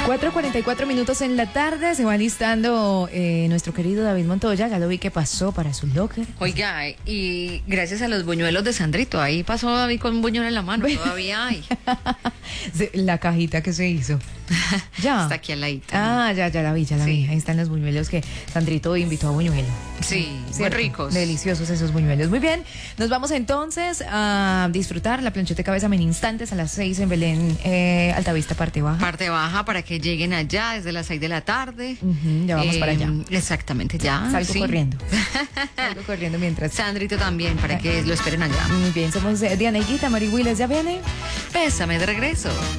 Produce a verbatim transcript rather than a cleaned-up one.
cuatro cuarenta y cuatro minutos en la tarde, se va listando eh, nuestro querido David Montoya, ya lo vi que pasó para su locker. Oiga, y gracias a los buñuelos de Sandrito, ahí pasó David con un buñuelo en la mano, todavía hay. La cajita que se hizo. Ya. Está aquí al ladito. Ah, ya, ya la vi, ya la Sí. vi. Ahí están los buñuelos que Sandrito invitó a buñuelo. Sí, muy ¿Cierto? ricos. Deliciosos esos buñuelos. Muy bien, nos vamos entonces a disfrutar la plancheta de cabeza en instantes a las seis en Belén, eh, Altavista, parte baja. Parte baja para que lleguen allá desde las seis de la tarde. Ujú, ya vamos para allá. Exactamente, ya. Salgo sí. corriendo. Salgo corriendo mientras. Sandrito también, para que lo esperen allá. Muy bien, somos eh, Diana y Guita, Mari Willes ya viene. Pésame de regreso.